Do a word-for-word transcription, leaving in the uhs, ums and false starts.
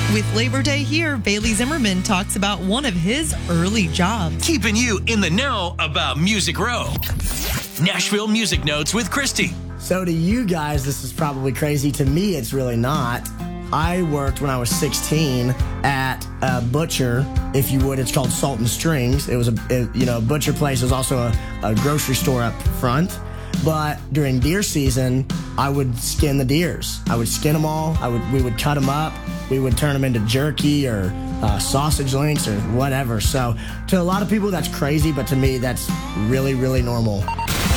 With Labor Day here, Bailey Zimmerman talks about one of his early jobs. Keeping you in the know about Music Row. Nashville Music Notes with Christy. So to you guys, this is probably crazy. To me, it's really not. I worked when I was sixteen at a butcher, if you would. It's called Salt and Strings. It was a, it, you know, a butcher place. It was also a, a grocery store up front. But during deer season, I would skin the deers. I would skin them all. I would, we would cut them up. We would turn them into jerky or uh, sausage links or whatever. So to a lot of people, that's crazy. But to me, that's really, really normal.